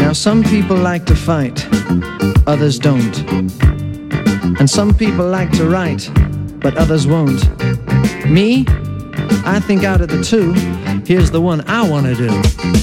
Now some people like to fight, others don't. And some people like to write, but others won't. Me? I think out of the two, here's the one I want to do.